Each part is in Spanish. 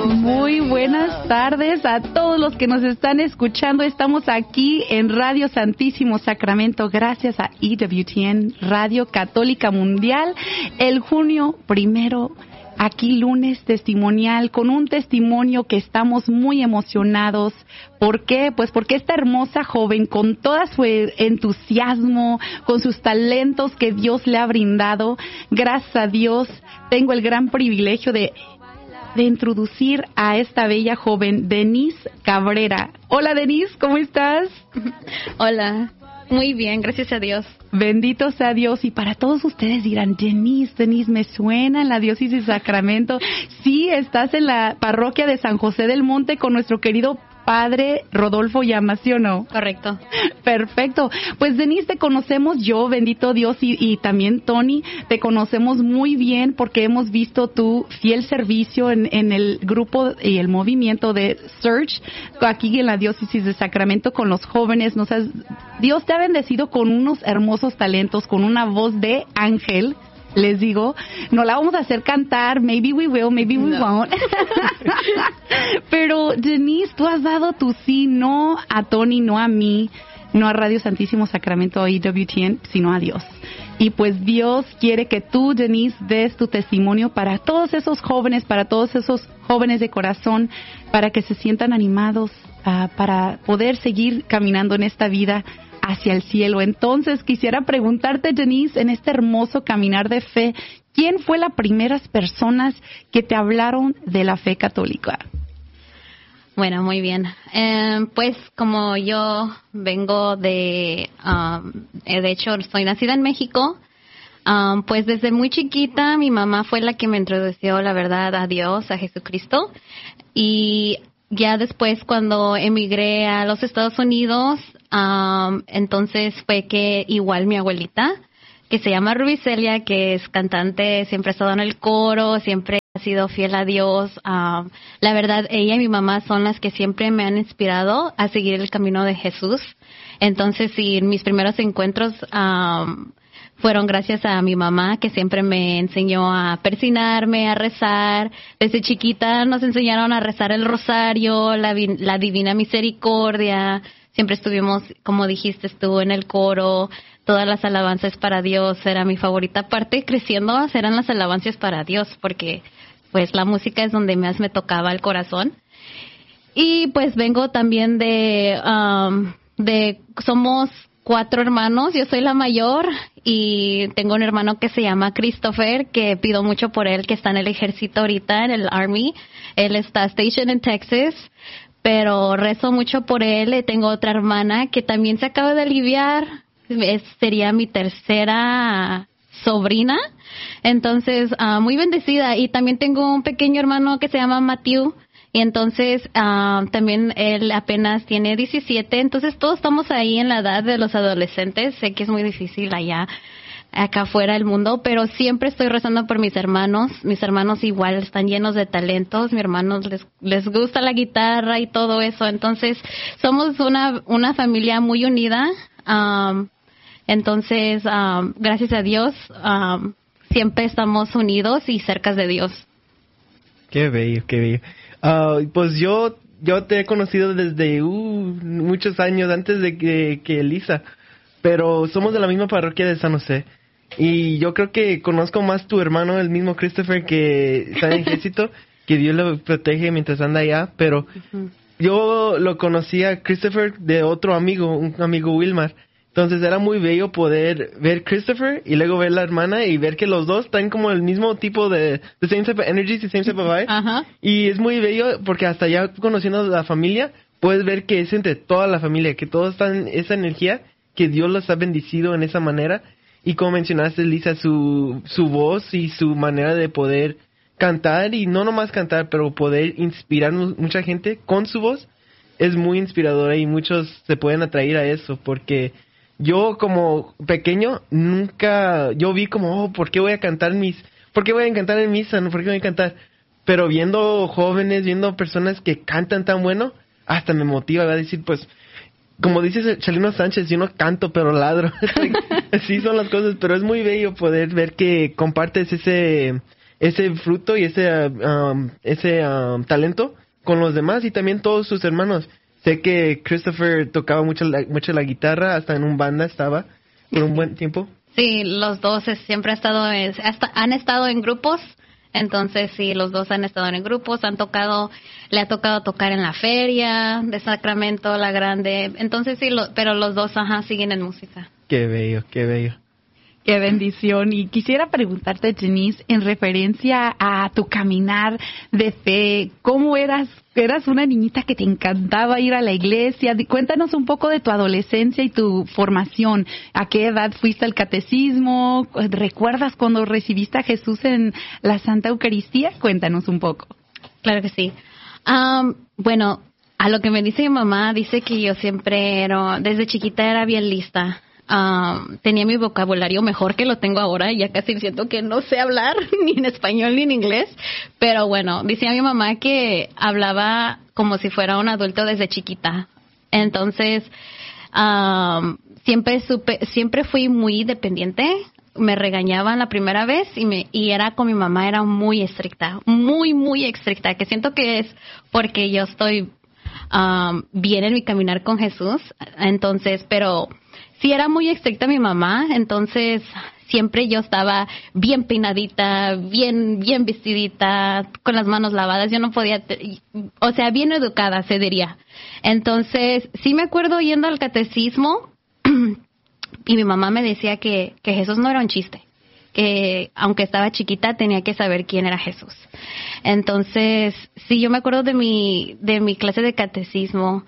Muy buenas tardes a todos los que nos están escuchando. Estamos aquí en Radio Santísimo Sacramento gracias a EWTN, Radio Católica Mundial. El junio 1, aquí lunes testimonial, con un testimonio que estamos muy emocionados. ¿Por qué? Pues porque esta hermosa joven, con todo su entusiasmo, con sus talentos que Dios le ha brindado, gracias a Dios, tengo el gran privilegio de introducir a esta bella joven, Denise Cabrera. Hola, Denise, ¿cómo estás? Hola, muy bien, gracias a Dios. Bendito sea Dios. Y para todos ustedes dirán, Denise, me suena en la diócesis de Sacramento. Sí, estás en la parroquia de San José del Monte con nuestro querido Padre Rodolfo Llamas, ¿sí o no? Correcto. Perfecto. Pues Denise, te conocemos yo, bendito Dios, y también Tony, te conocemos muy bien porque hemos visto tu fiel servicio en el grupo y el movimiento de Search aquí en la diócesis de Sacramento con los jóvenes. Dios te ha bendecido con unos hermosos talentos, con una voz de ángel. Les digo, no la vamos a hacer cantar, maybe we will, maybe we won't. Pero, Denise, tú has dado tu sí, no a Tony, no a mí, no a Radio Santísimo Sacramento o EWTN, sino a Dios. Y pues Dios quiere que tú, Denise, des tu testimonio para todos esos jóvenes de corazón, para que se sientan animados, para poder seguir caminando en esta vida hacia el cielo. Entonces, quisiera preguntarte, Denise, en este hermoso caminar de fe, ¿quién fue las primeras personas que te hablaron de la fe católica? Bueno, muy bien. Pues como yo vengo de hecho, soy nacida en México, pues desde muy chiquita mi mamá fue la que me introdujo, la verdad, a Dios, a Jesucristo. Y ya después, cuando emigré a los Estados Unidos, entonces fue que igual mi abuelita, que se llama Rubicelia, que es cantante, siempre ha estado en el coro, siempre ha sido fiel a Dios. La verdad, ella y mi mamá son las que siempre me han inspirado a seguir el camino de Jesús. Entonces, sí, mis primeros encuentros fueron gracias a mi mamá, que siempre me enseñó a persinarme, a rezar. Desde chiquita nos enseñaron a rezar el rosario, la Divina Misericordia. Siempre estuvimos, como dijiste tú, en el coro. Todas las alabanzas para Dios era mi favorita parte. Creciendo eran las alabanzas para Dios, porque pues la música es donde más me tocaba el corazón. Y pues vengo también somos 4 hermanos, yo soy la mayor y tengo un hermano que se llama Christopher, que pido mucho por él, que está en el ejército ahorita, en el Army. Él está stationed en Texas, pero rezo mucho por él. Y tengo otra hermana que también se acaba de aliviar, sería mi tercera sobrina, entonces muy bendecida. Y también tengo un pequeño hermano que se llama Matthew. Y entonces también él apenas tiene 17, entonces todos estamos ahí en la edad de los adolescentes. Sé que es muy difícil acá afuera del mundo, pero siempre estoy rezando por mis hermanos. Mis hermanos igual están llenos de talentos, mis hermanos les gusta la guitarra y todo eso. Entonces somos una familia muy unida. Entonces, gracias a Dios, siempre estamos unidos y cerca de Dios. Qué bello, qué bello. Pues yo te he conocido desde muchos años antes de que Elisa, pero somos de la misma parroquia de San José. Y yo creo que conozco más tu hermano, el mismo Christopher, que está en el ejército, que Dios lo protege mientras anda allá. Pero yo lo conocí a Christopher de otro amigo, un amigo Wilmar. Entonces era muy bello poder ver Christopher y luego ver la hermana y ver que los dos están como el mismo tipo de the same type of energy, the same type of vibe. Uh-huh. Y es muy bello porque hasta ya conociendo a la familia, puedes ver que es entre toda la familia, que todos están esa energía, que Dios los ha bendecido en esa manera. Y como mencionaste, Lisa, su voz y su manera de poder cantar, y no nomás cantar, pero poder inspirar mucha gente con su voz, es muy inspiradora y muchos se pueden atraer a eso, porque yo como pequeño yo vi como, ¿por qué voy a cantar en misa? ¿Por qué voy a cantar? Pero viendo jóvenes, viendo personas que cantan tan bueno, hasta me motiva a decir, pues, como dice Chalino Sánchez, yo no canto, pero ladro. Así son las cosas, pero es muy bello poder ver que compartes ese fruto y ese talento con los demás y también todos sus hermanos. Sé que Christopher tocaba mucho la guitarra, hasta en un banda estaba por un buen tiempo. Sí, los dos siempre han estado en grupos. Entonces, sí, los dos han estado en grupos, le ha tocado tocar en la feria de Sacramento, la grande. Entonces, sí, pero los dos, siguen en música. Qué bello, qué bello. Qué bendición. Y quisiera preguntarte, Denise, en referencia a tu caminar de fe, ¿cómo eras? ¿Eras una niñita que te encantaba ir a la iglesia? Cuéntanos un poco de tu adolescencia y tu formación. ¿A qué edad fuiste al catecismo? ¿Recuerdas cuando recibiste a Jesús en la Santa Eucaristía? Cuéntanos un poco. Claro que sí. Bueno, a lo que me dice mi mamá, dice que yo siempre desde chiquita era bien lista. Tenía mi vocabulario mejor que lo tengo ahora, ya casi siento que no sé hablar ni en español ni en inglés, pero bueno, decía mi mamá que hablaba como si fuera un adulto desde chiquita. Entonces, siempre fui muy dependiente. Me regañaban la primera vez y era con mi mamá, era muy estricta, muy, muy estricta, que siento que es porque yo estoy bien en mi caminar con Jesús. Entonces, pero sí era muy estricta mi mamá, entonces siempre yo estaba bien peinadita, bien vestidita, con las manos lavadas. Yo no podía, bien educada, se diría. Entonces, sí me acuerdo yendo al catecismo y mi mamá me decía que Jesús no era un chiste, que aunque estaba chiquita tenía que saber quién era Jesús. Entonces, sí, yo me acuerdo de mi clase de catecismo.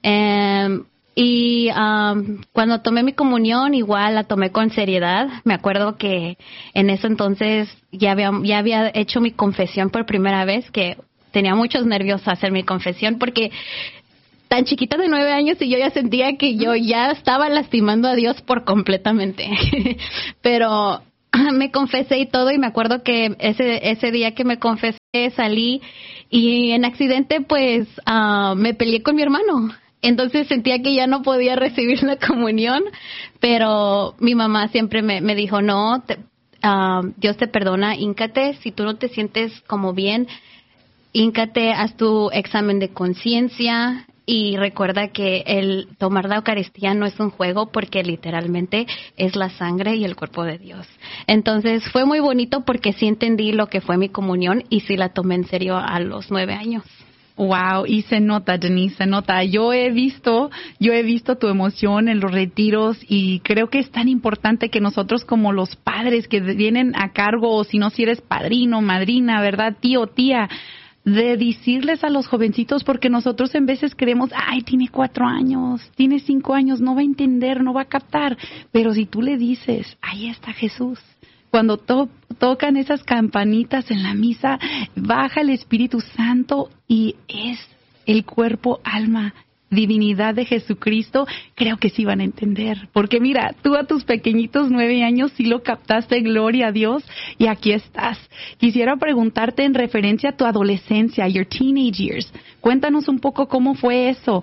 Y cuando tomé mi comunión, igual la tomé con seriedad. Me acuerdo que en ese entonces ya había hecho mi confesión por primera vez, que tenía muchos nervios a hacer mi confesión porque tan chiquita de 9 años y yo ya sentía que yo ya estaba lastimando a Dios por completamente. Pero me confesé y todo, y me acuerdo que ese día que me confesé salí y en accidente pues me peleé con mi hermano. Entonces sentía que ya no podía recibir la comunión, pero mi mamá siempre me dijo, no, Dios te perdona, híncate, si tú no te sientes como bien, híncate, haz tu examen de conciencia y recuerda que el tomar la Eucaristía no es un juego porque literalmente es la sangre y el cuerpo de Dios. Entonces fue muy bonito porque sí entendí lo que fue mi comunión y sí la tomé en serio a los 9 años. Wow, y se nota, Denise, se nota. Yo he visto tu emoción en los retiros y creo que es tan importante que nosotros como los padres que vienen a cargo, o si no, si eres padrino, madrina, ¿verdad? Tío, tía, de decirles a los jovencitos, porque nosotros en veces creemos, ay, tiene 4 años, tiene 5 años, no va a entender, no va a captar. Pero si tú le dices, ahí está Jesús. Cuando tocan esas campanitas en la misa, baja el Espíritu Santo y es el cuerpo, alma, divinidad de Jesucristo. Creo que sí van a entender. Porque mira, tú a tus pequeñitos 9 años sí lo captaste, gloria a Dios, y aquí estás. Quisiera preguntarte en referencia a tu adolescencia, your teenage years. Cuéntanos un poco cómo fue eso.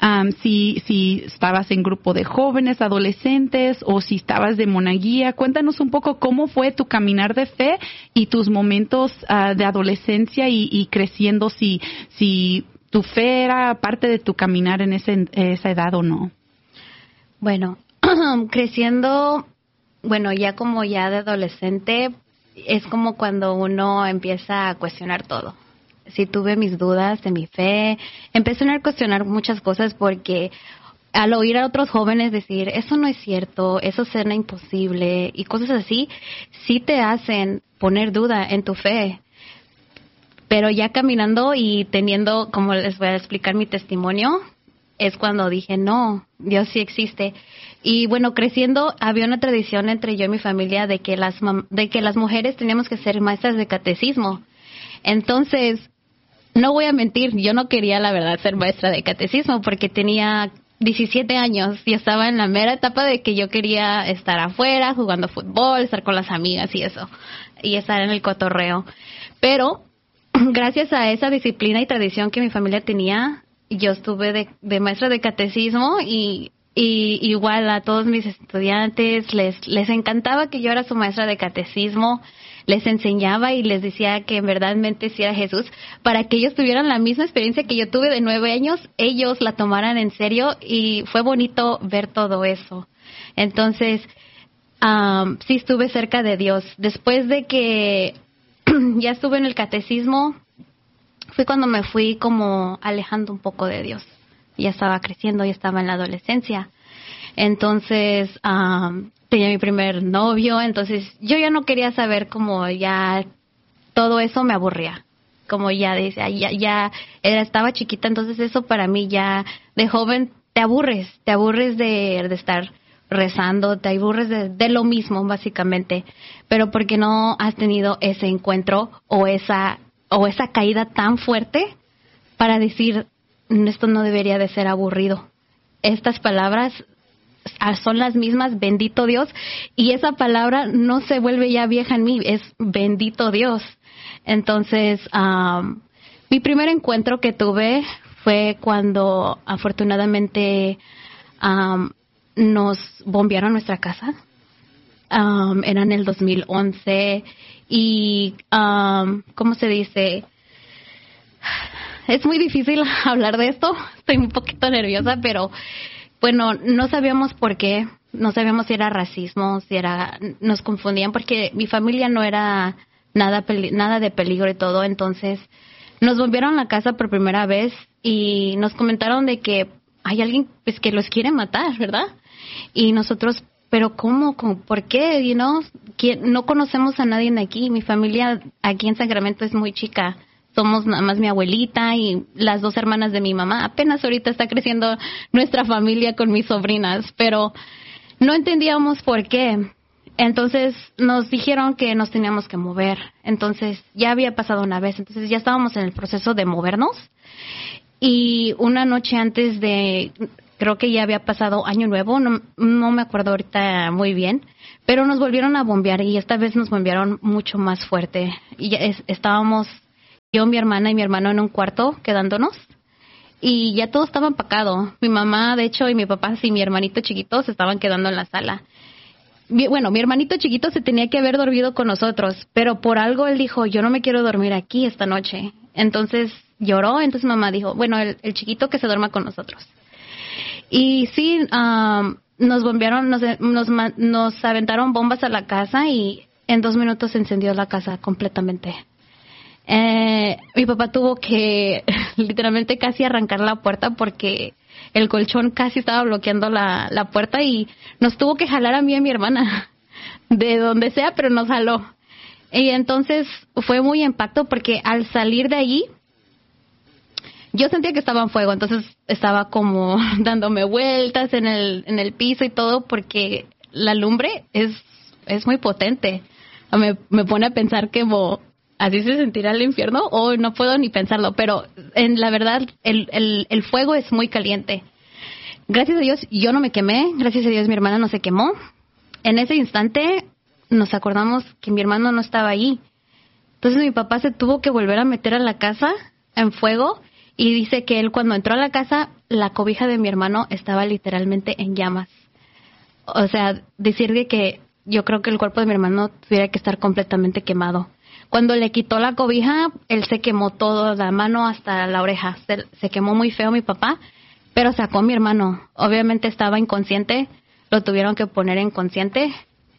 Si estabas en grupo de jóvenes, adolescentes, o si estabas de monaguía. Cuéntanos un poco cómo fue tu caminar de fe y tus momentos de adolescencia y creciendo, si tu fe era parte de tu caminar en esa edad o no. Bueno, creciendo, ya de adolescente, es como cuando uno empieza a cuestionar todo. Sí, tuve mis dudas de mi fe, empecé a cuestionar muchas cosas porque al oír a otros jóvenes decir, eso no es cierto, eso suena imposible y cosas así, sí te hacen poner duda en tu fe. Pero ya caminando y teniendo, como les voy a explicar mi testimonio, es cuando dije, no, Dios sí existe. Y bueno, creciendo había una tradición entre yo y mi familia de que las mujeres teníamos que ser maestras de catecismo. Entonces, no voy a mentir, yo no quería la verdad ser maestra de catecismo porque tenía 17 años y estaba en la mera etapa de que yo quería estar afuera jugando fútbol, estar con las amigas y eso, y estar en el cotorreo. Pero gracias a esa disciplina y tradición que mi familia tenía, yo estuve de maestra de catecismo y igual a todos mis estudiantes les encantaba que yo era su maestra de catecismo. les enseñaba y les decía que en verdad sí era Jesús, para que ellos tuvieran la misma experiencia que yo tuve de 9 años, ellos la tomaran en serio, y fue bonito ver todo eso. Entonces, sí estuve cerca de Dios. Después de que ya estuve en el catecismo, fue cuando me fui como alejando un poco de Dios. Ya estaba creciendo, ya estaba en la adolescencia. Entonces, tenía mi primer novio, entonces yo ya no quería saber, como ya todo eso me aburría. Como ya decía, estaba chiquita, entonces eso para mí ya de joven te aburres de estar rezando, te aburres de lo mismo básicamente, pero porque no has tenido ese encuentro o esa caída tan fuerte para decir, esto no debería de ser aburrido. Estas palabras son las mismas, bendito Dios, y esa palabra no se vuelve ya vieja en mí, es bendito Dios. Entonces, mi primer encuentro que tuve fue cuando afortunadamente nos bombearon nuestra casa. Era en el 2011 y, ¿cómo se dice? Es muy difícil hablar de esto, estoy un poquito nerviosa, pero bueno, no sabíamos por qué, no sabíamos si era racismo, nos confundían porque mi familia no era nada de peligro y todo, entonces nos bombearon la casa por primera vez y nos comentaron de que hay alguien pues que los quiere matar, ¿verdad? Y nosotros, pero ¿cómo? ¿Por qué? You know? No conocemos a nadie de aquí. Mi familia aquí en Sacramento es muy chica. Somos nada más mi abuelita y las 2 hermanas de mi mamá. Apenas ahorita está creciendo nuestra familia con mis sobrinas, pero no entendíamos por qué. Entonces nos dijeron que nos teníamos que mover. Entonces ya había pasado una vez, entonces ya estábamos en el proceso de movernos. Y una noche antes creo que ya había pasado Año Nuevo, no me acuerdo ahorita muy bien, pero nos volvieron a bombear y esta vez nos bombearon mucho más fuerte. Y ya estábamos yo, mi hermana y mi hermano en un cuarto quedándonos y ya todo estaba empacado. Mi mamá, de hecho, y mi papá y mi hermanito chiquito se estaban quedando en la sala. Bueno, mi hermanito chiquito se tenía que haber dormido con nosotros, pero por algo él dijo, yo no me quiero dormir aquí esta noche. Entonces lloró, entonces mamá dijo, bueno, el chiquito que se duerma con nosotros. Y sí, nos bombearon, nos aventaron bombas a la casa y en 2 minutos se encendió la casa completamente. Mi papá tuvo que literalmente casi arrancar la puerta porque el colchón casi estaba bloqueando la puerta y nos tuvo que jalar a mí y a mi hermana de donde sea, pero nos jaló. Y entonces fue muy impacto porque al salir de allí yo sentía que estaba en fuego, entonces estaba como dándome vueltas en el piso y todo porque la lumbre es muy potente. Me pone a pensar que así se sentirá el infierno o no puedo ni pensarlo, pero en la verdad el fuego es muy caliente. Gracias a Dios yo no me quemé, gracias a Dios mi hermana no se quemó. En ese instante nos acordamos que mi hermano no estaba ahí. Entonces mi papá se tuvo que volver a meter a la casa en fuego y dice que él cuando entró a la casa la cobija de mi hermano estaba literalmente en llamas. O sea, decirle que yo creo que el cuerpo de mi hermano tuviera que estar completamente quemado. Cuando le quitó la cobija, él se quemó todo, la mano hasta la oreja. Se quemó muy feo mi papá, pero sacó a mi hermano. Obviamente estaba inconsciente, lo tuvieron que poner inconsciente.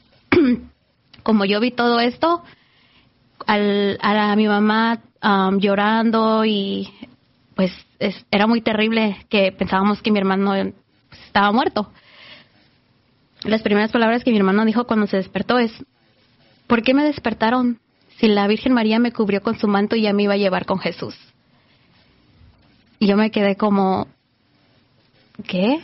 Como yo vi todo esto, a mi mamá llorando y pues era muy terrible que pensábamos que mi hermano pues, estaba muerto. Las primeras palabras que mi hermano dijo cuando se despertó es, ¿por qué me despertaron? Si la Virgen María me cubrió con su manto y ya me iba a llevar con Jesús. Y yo me quedé como, ¿qué?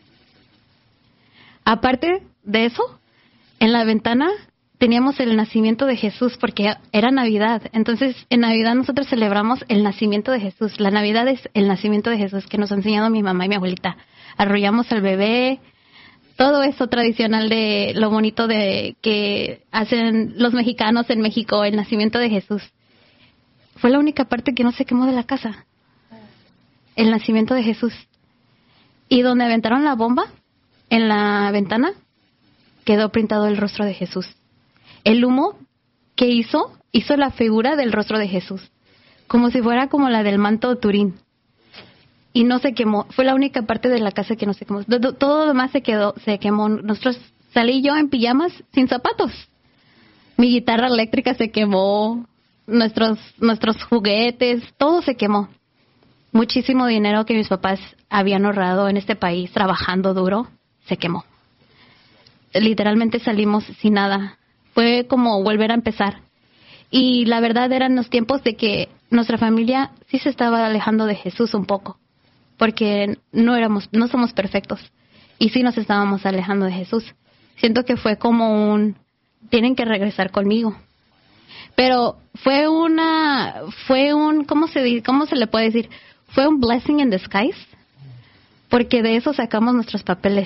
Aparte de eso, en la ventana teníamos el nacimiento de Jesús porque era Navidad. Entonces, en Navidad nosotros celebramos el nacimiento de Jesús. La Navidad es el nacimiento de Jesús que nos ha enseñado mi mamá y mi abuelita. Arrollamos al bebé. Todo eso tradicional de lo bonito de que hacen los mexicanos en México, el nacimiento de Jesús. Fue la única parte que no se quemó de la casa. El nacimiento de Jesús. Y donde aventaron la bomba, en la ventana, quedó pintado el rostro de Jesús. El humo ¿qué hizo? Hizo la figura del rostro de Jesús, como si fuera como la del manto de Turín. Y no se quemó. Fue la única parte de la casa que no se quemó. Todo lo demás se quemó. Nosotros salí yo en pijamas sin zapatos. Mi guitarra eléctrica se quemó. Nuestros juguetes, todo se quemó. Muchísimo dinero que mis papás habían ahorrado en este país trabajando duro, se quemó. Literalmente salimos sin nada. Fue como volver a empezar. Y la verdad eran los tiempos de que nuestra familia sí se estaba alejando de Jesús un poco, porque no somos perfectos y sí nos estábamos alejando de Jesús. Siento que fue como tienen que regresar conmigo. Pero fue ¿cómo se le puede decir? Fue un blessing in disguise, porque de eso sacamos nuestros papeles.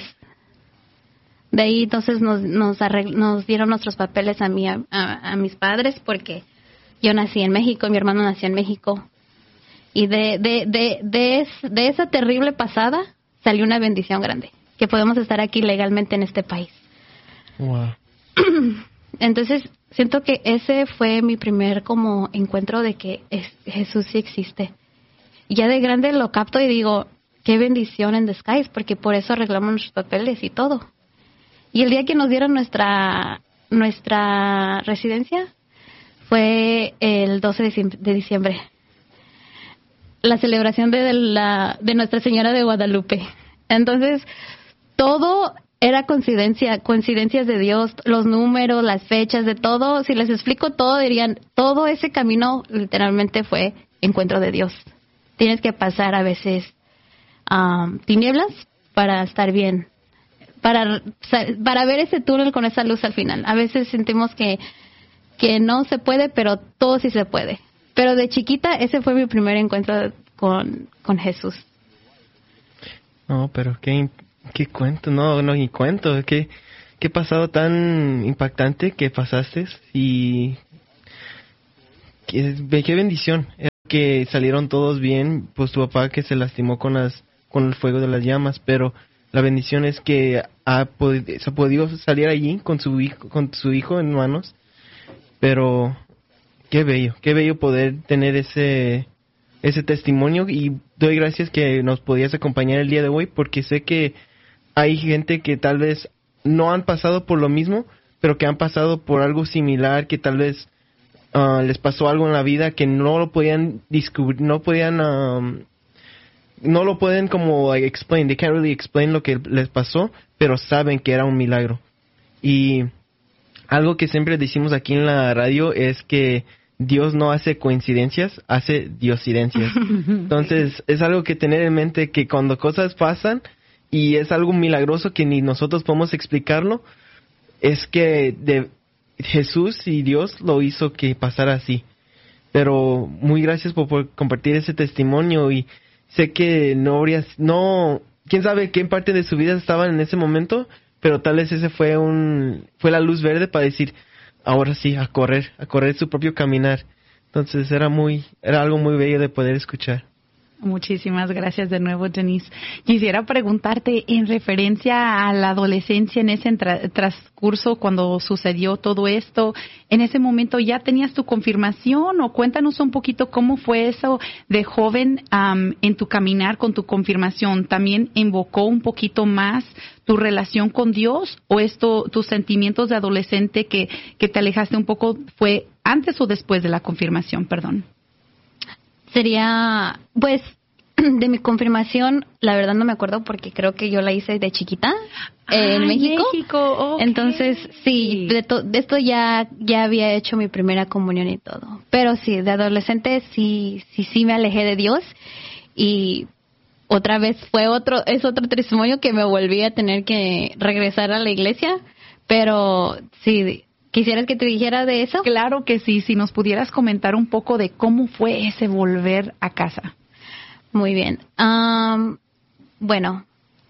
De ahí entonces nos dieron nuestros papeles a mí, a mis padres, porque yo nací en México, mi hermano nació en México. Y de esa terrible pasada salió una bendición grande, que podemos estar aquí legalmente en este país. Wow. Entonces, siento que ese fue mi primer como encuentro de que Jesús sí existe. Y ya de grande lo capto y digo, qué bendición en disguise, porque por eso arreglamos nuestros papeles y todo. Y el día que nos dieron nuestra residencia fue el 12 de diciembre. La celebración de Nuestra Señora de Guadalupe. Entonces, todo era coincidencias de Dios, los números, las fechas, de todo. Si les explico todo, dirían, todo ese camino literalmente fue encuentro de Dios. Tienes que pasar a veces tinieblas para estar bien, para ver ese túnel con esa luz al final. A veces sentimos que no se puede, pero todo sí se puede. Pero de chiquita, ese fue mi primer encuentro con Jesús. No, pero qué cuento, ni cuento, qué pasado tan impactante que pasaste y qué bendición, que salieron todos bien, pues tu papá que se lastimó con el fuego de las llamas, pero la bendición es que se ha podido salir allí con su hijo en manos, pero qué bello poder tener ese testimonio, y doy gracias que nos podías acompañar el día de hoy, porque sé que hay gente que tal vez no han pasado por lo mismo, pero que han pasado por algo similar, que tal vez les pasó algo en la vida que no lo podían descubrir, no lo pueden como explain, they can't really explain lo que les pasó, pero saben que era un milagro. Y algo que siempre decimos aquí en la radio es que Dios no hace coincidencias, hace diosidencias. Entonces, es algo que tener en mente, que cuando cosas pasan y es algo milagroso que ni nosotros podemos explicarlo, es que Jesús y Dios lo hizo que pasara así. Pero muy gracias por compartir ese testimonio, y sé que quién sabe qué parte de su vida estaban en ese momento, pero tal vez ese fue la luz verde para decir, ahora sí, a correr su propio caminar. Entonces era algo muy bello de poder escuchar. Muchísimas gracias de nuevo, Denise. Quisiera preguntarte en referencia a la adolescencia, en ese transcurso cuando sucedió todo esto, ¿en ese momento ya tenías tu confirmación? O cuéntanos un poquito cómo fue eso de joven en tu caminar con tu confirmación. ¿También invocó un poquito más tu relación con Dios, o tus sentimientos de adolescente que te alejaste un poco fue antes o después de la confirmación? Perdón. Sería, pues, de mi confirmación, la verdad no me acuerdo, porque creo que yo la hice de chiquita en México. Okay. Entonces, sí, de esto ya había hecho mi primera comunión y todo. Pero sí, de adolescente sí me alejé de Dios, y otra vez es otro testimonio que me volví a tener que regresar a la iglesia, pero sí. ¿Quisieras que te dijera de eso? Claro que sí, si nos pudieras comentar un poco de cómo fue ese volver a casa. Muy bien. Bueno,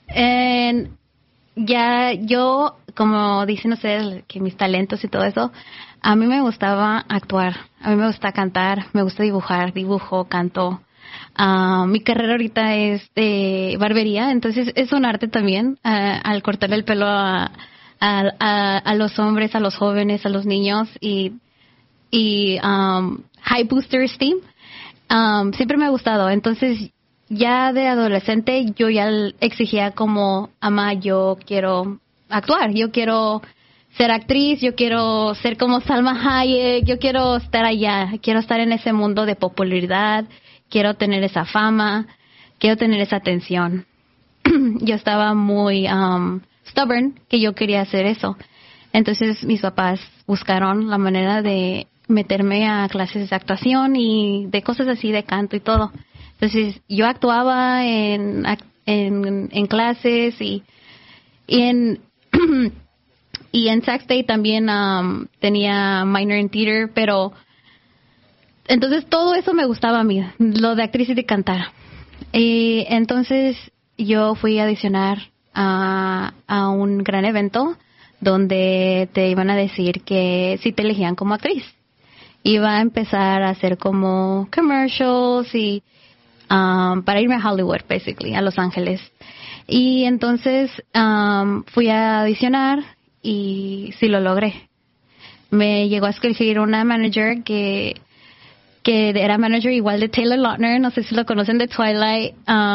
ya yo, como dicen ustedes, que mis talentos y todo eso, a mí me gustaba actuar, a mí me gusta cantar, me gusta dibujo, canto. Mi carrera ahorita es de barbería, entonces es un arte también, al cortar el pelo a los hombres, a los jóvenes, a los niños, y y high booster steam. Siempre me ha gustado. Entonces, ya de adolescente, yo ya exigía como, mamá, yo quiero actuar, yo quiero ser actriz, yo quiero ser como Salma Hayek, yo quiero estar allá, quiero estar en ese mundo de popularidad, quiero tener esa fama, quiero tener esa atención. Yo estaba muy stubborn que yo quería hacer eso. Entonces mis papás buscaron la manera de meterme a clases de actuación y de cosas así, de canto y todo. Entonces yo actuaba en clases y en y en Sac State también tenía minor in theater, pero entonces todo eso me gustaba a mí, lo de actriz y de cantar. Y entonces yo fui a audicionar a un gran evento donde te iban a decir que si te elegían como actriz iba a empezar a hacer como commercials y para irme a Hollywood, basically, a Los Ángeles. Y entonces fui a audicionar y sí lo logré. Me llegó a escribir una manager que era manager igual de Taylor Lautner, no sé si lo conocen, de Twilight.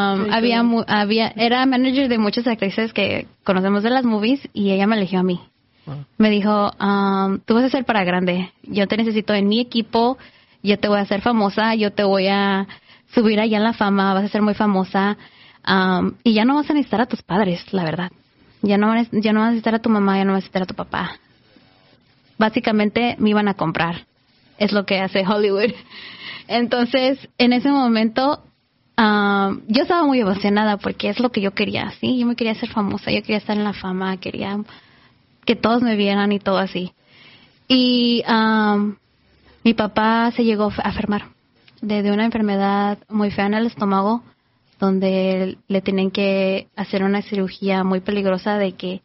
Era manager de muchas actrices que conocemos de las movies y ella me eligió a mí. Wow. Me dijo, tú vas a ser para grande, yo te necesito en mi equipo, yo te voy a hacer famosa, yo te voy a subir allá en la fama, vas a ser muy famosa, y ya no vas a necesitar a tus padres, la verdad. Ya no vas a necesitar a tu mamá, ya no vas a necesitar a tu papá. Básicamente me iban a comprar. Es lo que hace Hollywood. Entonces, en ese momento, yo estaba muy emocionada porque es lo que yo quería, ¿sí? Yo me quería hacer famosa, yo quería estar en la fama, quería que todos me vieran y todo así. Y mi papá se llegó a enfermar de una enfermedad muy fea en el estómago, donde le tienen que hacer una cirugía muy peligrosa de que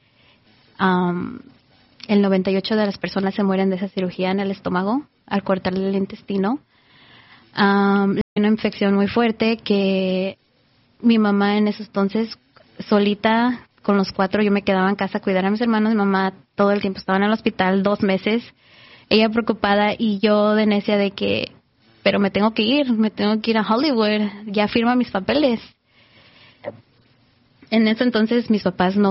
el 98% de las personas se mueren de esa cirugía en el estómago al cortarle el intestino. Una infección muy fuerte que mi mamá en esos entonces, solita con los 4, yo me quedaba en casa a cuidar a mis hermanos. Mi mamá todo el tiempo estaba en el hospital 2 meses, ella preocupada y yo de necia de que, pero me tengo que ir a Hollywood, ya firma mis papeles. En ese entonces mis papás no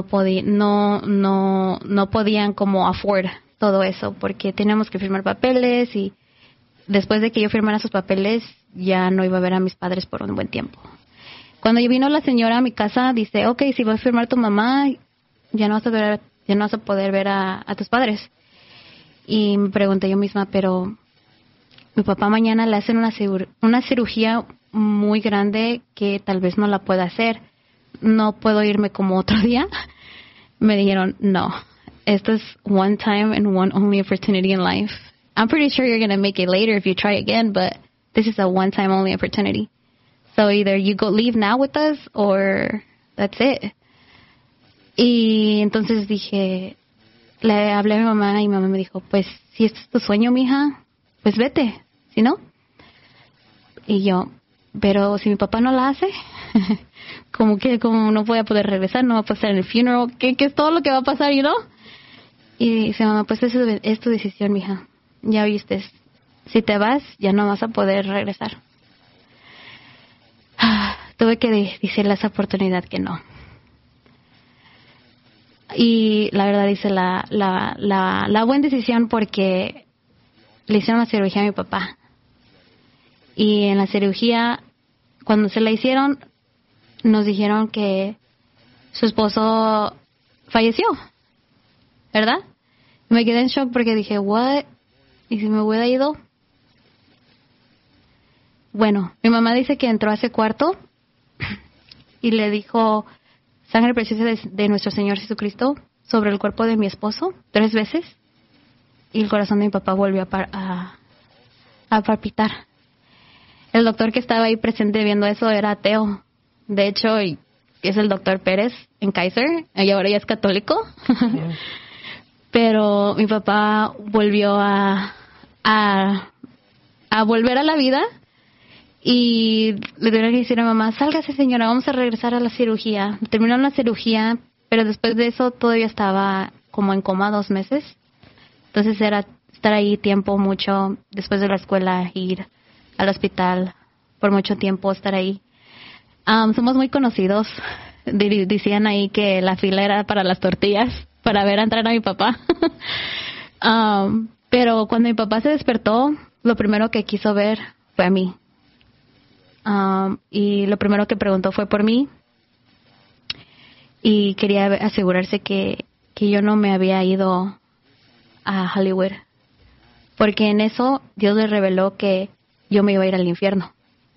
podían como afford todo eso porque teníamos que firmar papeles y después de que yo firmara sus papeles ya no iba a ver a mis padres por un buen tiempo. Cuando vino la señora a mi casa, dice, okay, si vas a firmar tu mamá, ya no vas a poder ver a tus padres. Y me pregunté yo misma, pero mi papá mañana le hacen una cirugía muy grande que tal vez no la pueda hacer. No puedo irme como otro día. Me dijeron, no, esto es one time and one only opportunity in life. I'm pretty sure you're going to make it later if you try again, but this is a one time only opportunity. So either you leave now with us or that's it. Y entonces le hablé a mi mamá y mi mamá me dijo, pues si este es tu sueño, mija, pues vete, ¿sí no? Y yo, pero si mi papá no la hace, como no voy a poder regresar, no va a pasar en el funeral, ¿qué es todo lo que va a pasar, you know? Y dice mamá, pues eso es tu decisión, mija, ya viste, si te vas ya no vas a poder regresar. Tuve que decirle a esa oportunidad que no. Y la verdad hice la buena decisión porque le hicieron la cirugía a mi papá. Y en la cirugía, cuando se la hicieron, nos dijeron que su esposo falleció, ¿verdad? Me quedé en shock porque dije, ¿what? ¿Y si me hubiera ido? Bueno, mi mamá dice que entró a ese cuarto y le dijo, sangre preciosa de nuestro Señor Jesucristo sobre el cuerpo de mi esposo 3 veces. Y el corazón de mi papá volvió a palpitar. El doctor que estaba ahí presente viendo eso era ateo. De hecho, es el doctor Pérez en Kaiser, y ahora ya es católico. Pero mi papá volvió a volver a la vida y le tuvieron que decir a mamá, sálgase señora, vamos a regresar a la cirugía. Terminaron la cirugía, pero después de eso todavía estaba como en coma 2 meses. Entonces estar ahí tiempo mucho, después de la escuela, ir al hospital por mucho tiempo, estar ahí. Somos muy conocidos. Decían ahí que la fila era para las tortillas, para ver entrar a mi papá. Pero cuando mi papá se despertó, lo primero que quiso ver fue a mí. Y lo primero que preguntó fue por mí. Y quería asegurarse que yo no me había ido a Hollywood. Porque en eso Dios le reveló que yo me iba a ir al infierno.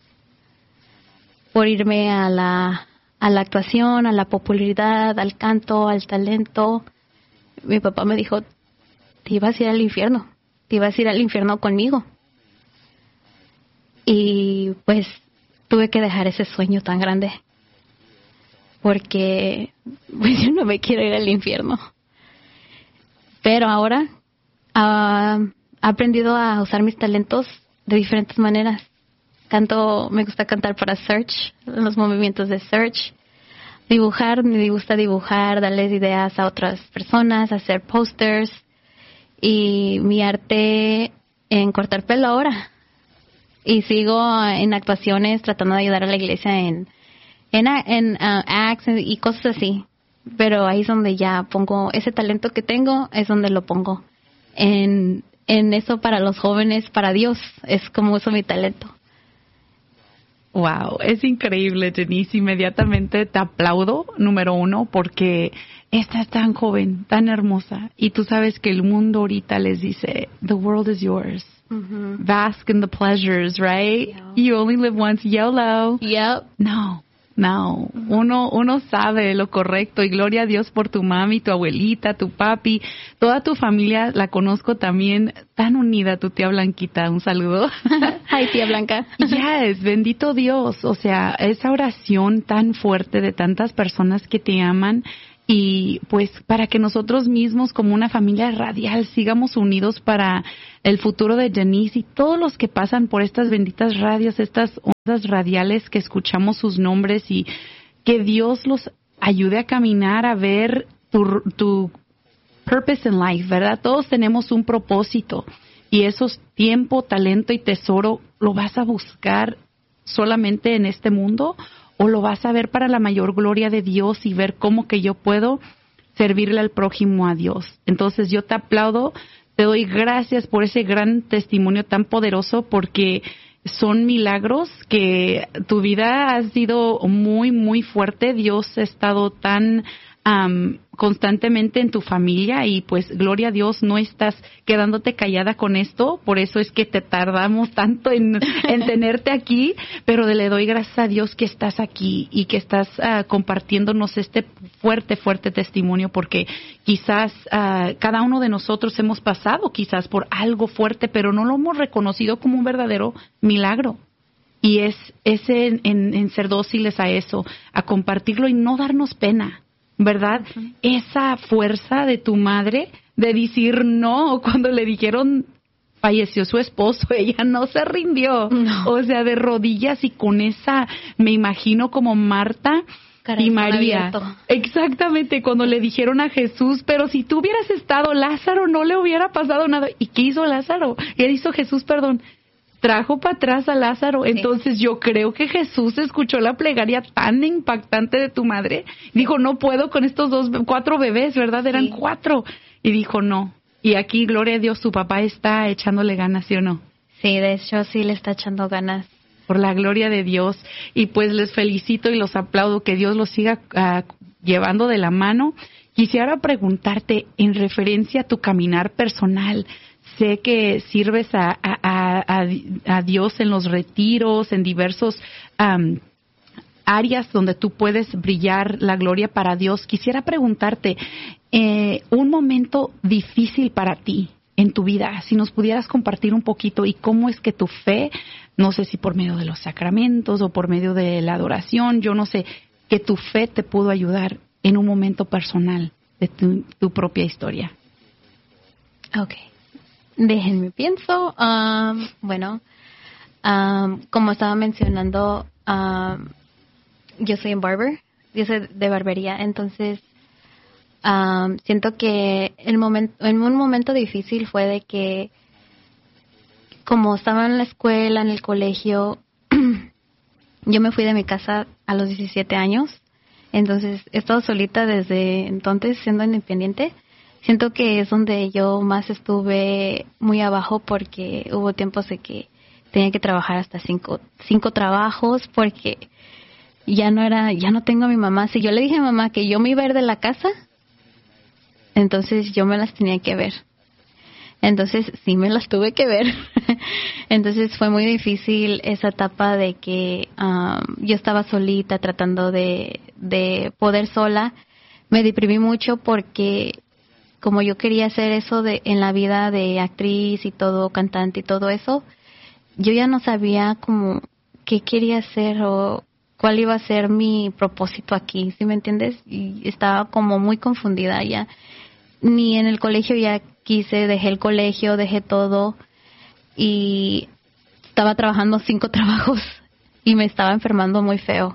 Por irme a la actuación, a la popularidad, al canto, al talento. Mi papá me dijo, te ibas a ir al infierno. Te ibas a ir al infierno conmigo. Y pues tuve que dejar ese sueño tan grande. Porque pues yo no me quiero ir al infierno. Pero ahora he aprendido a usar mis talentos de diferentes maneras. Me gusta cantar para Search, los movimientos de Search. Dibujar, me gusta dibujar, darles ideas a otras personas, hacer posters. Y mi arte en cortar pelo ahora. Y sigo en actuaciones tratando de ayudar a la iglesia en acts y cosas así. Pero ahí es donde ya pongo ese talento que tengo, es donde lo pongo. En eso para los jóvenes, para Dios, es como uso mi talento. Wow, es increíble, Denise. Inmediatamente te aplaudo, número uno, porque estás tan joven, tan hermosa. Y tú sabes que el mundo ahorita les dice, the world is yours. Mm-hmm. Bask in the pleasures, right? Yeah. You only live once, YOLO. Yep. No. Uno sabe lo correcto, y gloria a Dios por tu mami, tu abuelita, tu papi, toda tu familia la conozco también, tan unida, tu tía Blanquita, un saludo. Ay, tía Blanca. Yes, bendito Dios, o sea, esa oración tan fuerte de tantas personas que te aman. Y pues para que nosotros mismos como una familia radial sigamos unidos para el futuro de Denise y todos los que pasan por estas benditas radios, estas ondas radiales que escuchamos sus nombres, y que Dios los ayude a caminar, a ver tu purpose in life, ¿verdad? Todos tenemos un propósito, y esos tiempo, talento y tesoro lo vas a buscar solamente en este mundo, o lo vas a ver para la mayor gloria de Dios y ver cómo que yo puedo servirle al prójimo a Dios. Entonces yo te aplaudo, te doy gracias por ese gran testimonio tan poderoso, porque son milagros que tu vida ha sido muy, muy fuerte. Dios ha estado tan constantemente en tu familia, y pues gloria a Dios, no estás quedándote callada con esto. Por eso es que te tardamos tanto en tenerte aquí, pero le doy gracias a Dios que estás aquí y que estás compartiéndonos este fuerte testimonio, porque quizás cada uno de nosotros hemos pasado quizás por algo fuerte, pero no lo hemos reconocido como un verdadero milagro. Y es en ser dóciles a eso, a compartirlo y no darnos pena, ¿verdad? Uh-huh. Esa fuerza de tu madre de decir no cuando le dijeron falleció su esposo, ella no se rindió. No. O sea, de rodillas, y con esa, me imagino como Marta Caray, y María. Abierto. Exactamente, cuando le dijeron a Jesús, pero si tú hubieras estado, Lázaro no le hubiera pasado nada. ¿Y qué hizo Lázaro? ¿Qué hizo Jesús, perdón? Trajo para atrás a Lázaro. Sí. Entonces yo creo que Jesús escuchó la plegaria tan impactante de tu madre. Dijo, no puedo con estos 4 bebés, ¿verdad? Eran 4. Y dijo, no. Y aquí, gloria a Dios, tu papá está echándole ganas, ¿sí o no? Sí, de hecho sí le está echando ganas. Por la gloria de Dios. Y pues les felicito y los aplaudo, que Dios los siga llevando de la mano. Quisiera preguntarte en referencia a tu caminar personal. Sé que sirves a Dios en los retiros, en diversos áreas donde tú puedes brillar la gloria para Dios. Quisiera preguntarte, un momento difícil para ti en tu vida, si nos pudieras compartir un poquito, y cómo es que tu fe, no sé si por medio de los sacramentos o por medio de la adoración, yo no sé, que tu fe te pudo ayudar en un momento personal de tu propia historia. Okay. Déjenme pienso. Como estaba mencionando, yo soy un barber, yo soy de barbería, entonces siento que en un momento difícil fue de que, como estaba en la escuela, en el colegio, yo me fui de mi casa a los 17 años, entonces he estado solita desde entonces, siendo independiente. Siento que es donde yo más estuve muy abajo, porque hubo tiempos de que tenía que trabajar hasta cinco trabajos, porque ya no tengo a mi mamá. Si yo le dije a mi mamá que yo me iba a ir de la casa, entonces yo me las tenía que ver. Entonces sí me las tuve que ver. Entonces fue muy difícil esa etapa de que yo estaba solita tratando de poder sola. Me deprimí mucho porque como yo quería hacer eso en la vida de actriz y todo, cantante y todo eso, yo ya no sabía como qué quería hacer o cuál iba a ser mi propósito aquí, ¿sí me entiendes? Y estaba como muy confundida ya. Ni en el colegio ya quise, dejé el colegio, dejé todo y estaba trabajando 5 trabajos y me estaba enfermando muy feo,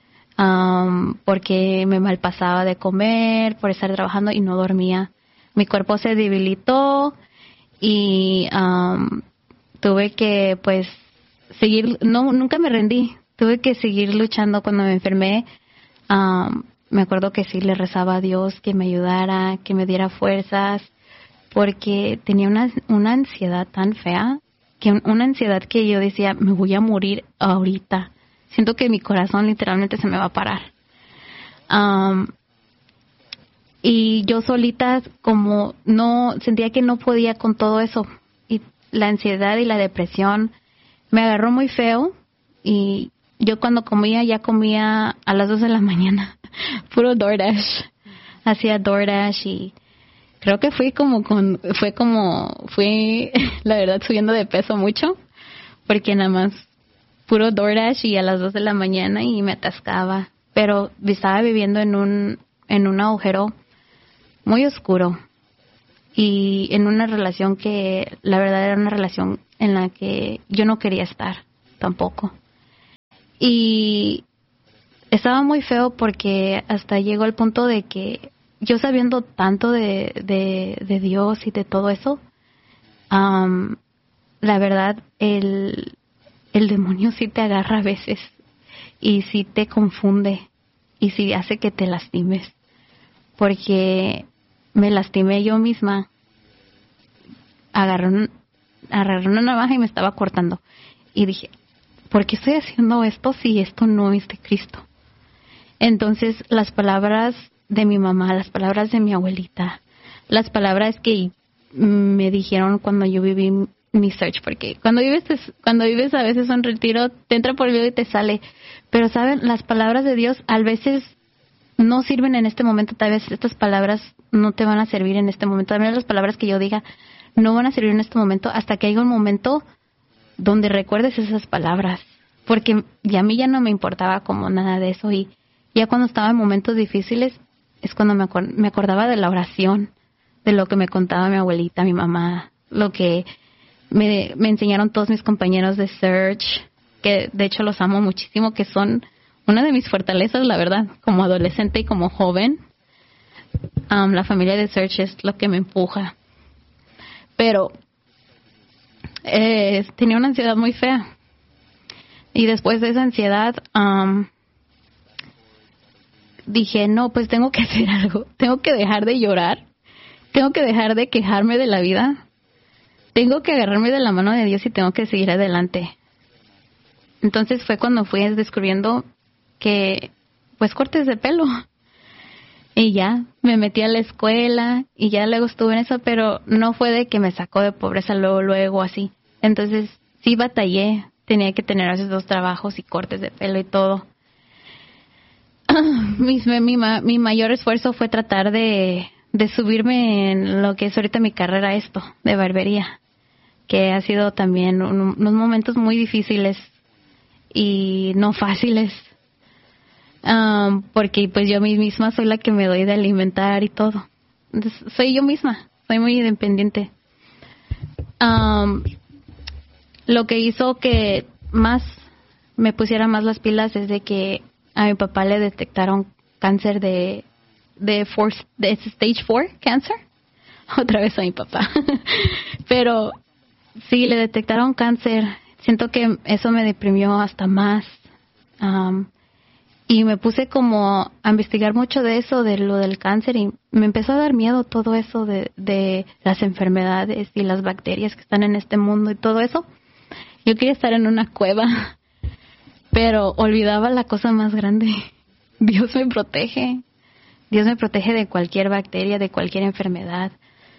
porque me malpasaba de comer, por estar trabajando y no dormía. Mi cuerpo se debilitó y tuve que pues seguir, nunca me rendí, tuve que seguir luchando. Cuando me enfermé, me acuerdo que sí le rezaba a Dios que me ayudara, que me diera fuerzas, porque tenía una ansiedad tan fea, una ansiedad que yo decía, me voy a morir ahorita. Siento que mi corazón literalmente se me va a parar. Y yo solita, como no sentía que no podía con todo eso, y la ansiedad y la depresión me agarró muy feo, y yo cuando comía, ya comía a las 2 de la mañana, puro DoorDash. Hacía DoorDash y creo que fui la verdad subiendo de peso mucho, porque nada más puro DoorDash y a las 2 de la mañana y me atascaba. Pero estaba viviendo en un agujero muy oscuro y en una relación que la verdad era una relación en la que yo no quería estar tampoco. Y estaba muy feo porque hasta llegó el punto de que yo, sabiendo tanto de Dios y de todo eso, la verdad el demonio sí te agarra a veces y sí te confunde y sí hace que te lastimes, porque me lastimé yo misma. Agarré una navaja y me estaba cortando y dije, ¿por qué estoy haciendo esto si esto no es de Cristo? Entonces las palabras de mi mamá, las palabras de mi abuelita, las palabras que me dijeron cuando yo viví mi search, porque cuando vives a veces un retiro, te entra por el oído y te sale, pero saben, las palabras de Dios a veces no sirven en este momento. Tal vez estas palabras no te van a servir en este momento, tal vez las palabras que yo diga no van a servir en este momento, hasta que haya un momento donde recuerdes esas palabras, porque ya a mí ya no me importaba como nada de eso, y ya cuando estaba en momentos difíciles es cuando me acordaba de la oración, de lo que me contaba mi abuelita, mi mamá, lo que me enseñaron todos mis compañeros de Search, que de hecho los amo muchísimo, que son una de mis fortalezas, la verdad, como adolescente y como joven. La familia de Search es lo que me empuja. Pero tenía una ansiedad muy fea. Y después de esa ansiedad, dije, no, pues tengo que hacer algo. Tengo que dejar de llorar. Tengo que dejar de quejarme de la vida. Tengo que agarrarme de la mano de Dios y tengo que seguir adelante. Entonces fue cuando fui descubriendo que, pues, cortes de pelo. Y ya, me metí a la escuela y ya luego estuve en eso, pero no fue de que me sacó de pobreza luego así. Entonces sí batallé, tenía que tener esos 2 trabajos y cortes de pelo y todo. Mi mayor esfuerzo fue tratar de subirme en lo que es ahorita mi carrera, esto, de barbería, que ha sido también unos momentos muy difíciles y no fáciles. Porque pues yo misma soy la que me doy de alimentar y todo. Entonces, soy yo misma, soy muy independiente. Lo que hizo que más me pusiera más las pilas es de que a mi papá le detectaron cáncer de de stage 4 cáncer. Otra vez a mi papá. Pero sí, le detectaron cáncer. Siento que eso me deprimió hasta más. Y me puse como a investigar mucho de eso, de lo del cáncer, y me empezó a dar miedo todo eso de las enfermedades y las bacterias que están en este mundo y todo eso. Yo quería estar en una cueva, pero olvidaba la cosa más grande. Dios me protege. Dios me protege de cualquier bacteria, de cualquier enfermedad.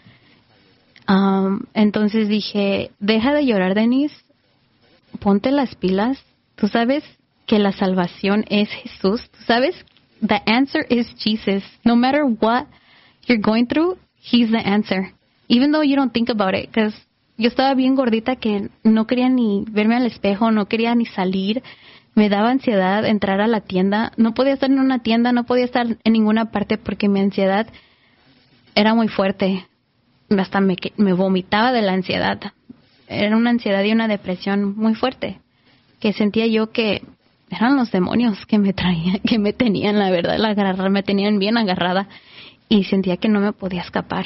Entonces dije, deja de llorar, Denise. Ponte las pilas. Tú sabes que la salvación es Jesús. Tú sabes, the answer is Jesus. No matter what you're going through, He's the answer. Even though you don't think about it. Because yo estaba bien gordita que no quería ni verme al espejo, no quería ni salir. Me daba ansiedad entrar a la tienda. No podía estar en una tienda, no podía estar en ninguna parte porque mi ansiedad era muy fuerte. Hasta me vomitaba de la ansiedad. Era una ansiedad y una depresión muy fuerte. Que sentía yo que eran los demonios que me traían, que me tenían, la verdad, me tenían bien agarrada. Y sentía que no me podía escapar.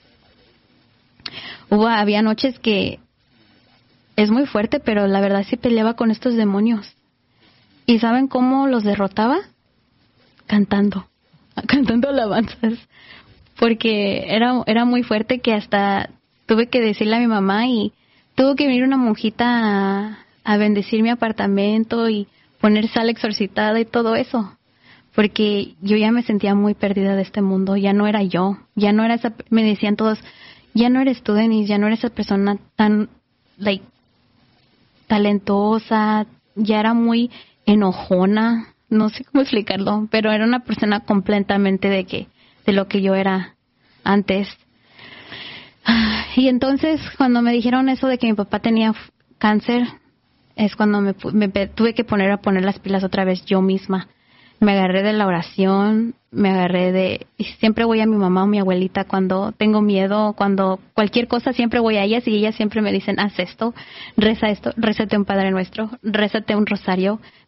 Había noches que es muy fuerte, pero la verdad sí peleaba con estos demonios. ¿Y saben cómo los derrotaba? Cantando alabanzas. Porque era muy fuerte que hasta tuve que decirle a mi mamá y tuvo que venir una monjita a bendecir mi apartamento y poner sal exorcitada y todo eso. Porque yo ya me sentía muy perdida de este mundo. Ya no era yo. Ya no era esa... Me decían todos, ya no eres tú, Denise. Ya no eres esa persona tan, talentosa. Ya era muy enojona. No sé cómo explicarlo. Pero era una persona completamente de lo que yo era antes. Y entonces, cuando me dijeron eso de que mi papá tenía cáncer, es cuando me tuve que poner las pilas otra vez yo misma. Me agarré de la oración, y siempre voy a mi mamá o mi abuelita cuando tengo miedo, cuando cualquier cosa, siempre voy a ellas y ellas siempre me dicen, haz esto, rézate un Padre Nuestro, rézate un rosario,